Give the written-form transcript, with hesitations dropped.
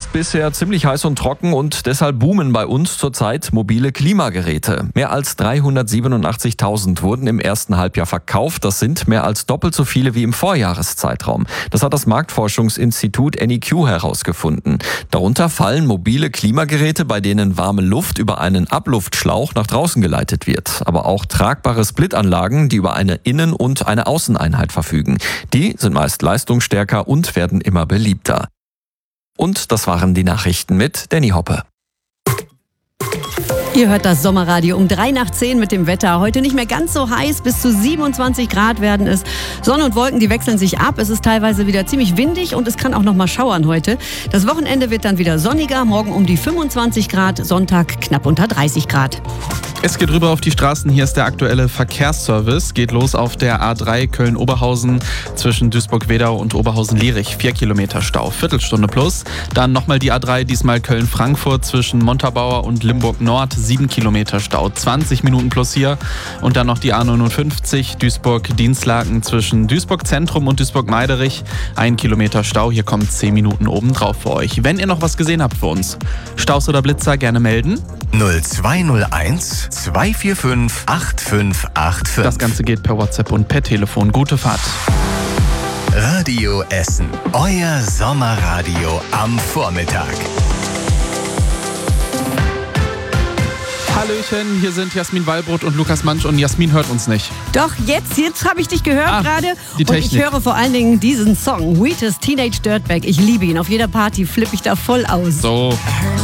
ist bisher ziemlich heiß und trocken und deshalb boomen bei uns zurzeit mobile Klimageräte. Mehr als 387.000 wurden im ersten Halbjahr verkauft. Das sind mehr als doppelt so viele wie im Vorjahreszeitraum. Das hat das Marktforschungsinstitut NEQ herausgefunden. Darunter fallen mobile Klimageräte, bei denen warme Luft über einen Abluftschlauch nach draußen geleitet wird. Aber auch tragbare Splitanlagen, die über eine Innen- und eine Außeneinheit verfügen. Die sind meist leistungsstärker und werden immer beliebter. Und das waren die Nachrichten mit Danny Hoppe. Ihr hört das Sommerradio um 9:03 mit dem Wetter. Heute nicht mehr ganz so heiß, bis zu 27 Grad werden es. Sonne und Wolken, die wechseln sich ab. Es ist teilweise wieder ziemlich windig und es kann auch noch mal schauern heute. Das Wochenende wird dann wieder sonniger, morgen um die 25 Grad, Sonntag knapp unter 30 Grad. Es geht rüber auf die Straßen. Hier ist der aktuelle Verkehrsservice. Geht los auf der A3 Köln-Oberhausen zwischen Duisburg-Wedau und Oberhausen-Lierich. 4 Kilometer Stau, Viertelstunde plus. Dann nochmal die A3, diesmal Köln-Frankfurt zwischen Montabaur und Limburg-Nord. 7 Kilometer Stau, 20 Minuten plus hier. Und dann noch die A59 Duisburg-Dienstlaken zwischen Duisburg-Zentrum und Duisburg-Meiderich. 1 Kilometer Stau, hier kommen 10 Minuten obendrauf für euch. Wenn ihr noch was gesehen habt für uns, Staus oder Blitzer, gerne melden. 0201 245 8585. Das Ganze geht per WhatsApp und per Telefon. Gute Fahrt. Radio Essen, euer Sommerradio am Vormittag. Hallöchen, hier sind Jasmin Wallbrot und Lukas Mansch und Jasmin hört uns nicht. Doch, jetzt habe ich dich gehört gerade. Die Und ich Technik. höre vor allen Dingen diesen Song, Wheatus Teenage Dirtbag. Ich liebe ihn. Auf jeder Party flippe ich da voll aus. So.